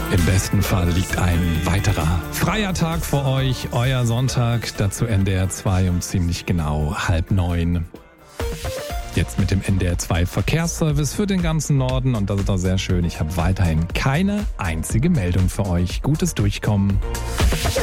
Im besten Fall liegt ein weiterer freier Tag vor euch, euer Sonntag, dazu NDR 2 um ziemlich genau 8:30. Jetzt mit dem NDR 2 Verkehrsservice für den ganzen Norden und das ist doch sehr schön. Ich habe weiterhin keine einzige Meldung für euch. Gutes Durchkommen.